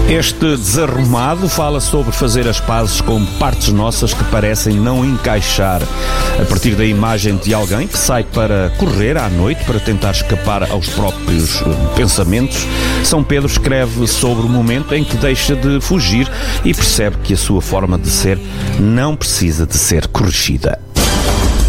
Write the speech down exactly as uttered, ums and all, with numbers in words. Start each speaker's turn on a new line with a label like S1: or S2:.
S1: Este desarrumado fala sobre fazer as pazes com partes nossas que parecem não encaixar. A partir da imagem de alguém que sai para correr à noite para tentar escapar aos próprios pensamentos, São Pedro escreve sobre o momento em que deixa de fugir e percebe que a sua forma de ser não precisa de ser corrigida.